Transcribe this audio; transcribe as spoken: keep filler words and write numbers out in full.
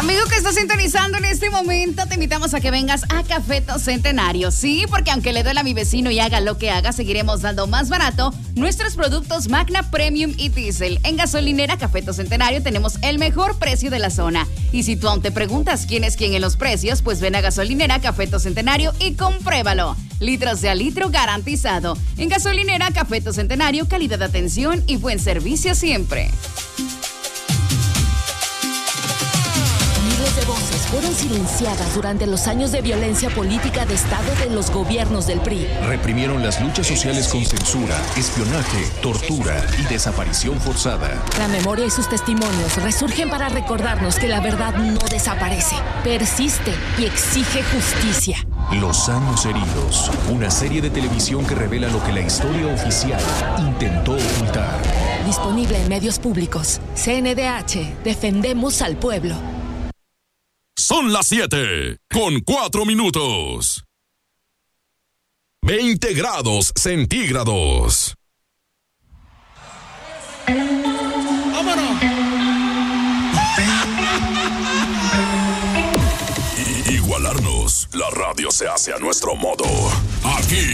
Amigo que está sintonizando en este momento, te invitamos a que vengas a Cafeto Centenario. Sí, porque aunque le duela a mi vecino y haga lo que haga, seguiremos dando más barato nuestros productos Magna Premium y Diesel. En gasolinera Cafeto Centenario tenemos el mejor precio de la zona. Y si tú aún te preguntas quién es quién en los precios, pues ven a gasolinera Cafeto Centenario y compruébalo. Litros de a litro garantizado. En gasolinera Cafeto Centenario, calidad de atención y buen servicio siempre. Miles de voces fueron silenciadas durante los años de violencia política de Estado de los gobiernos del P R I. Reprimieron las luchas sociales con censura, espionaje, tortura y desaparición forzada. La memoria y sus testimonios resurgen para recordarnos que la verdad no desaparece, persiste y exige justicia. Los años heridos, una serie de televisión que revela lo que la historia oficial intentó ocultar. Disponible en medios públicos. C N D H, defendemos al pueblo. Son las siete, con cuatro minutos. veinte grados centígrados. ¡Vámonos! Igualarnos, la radio se hace a nuestro modo. Aquí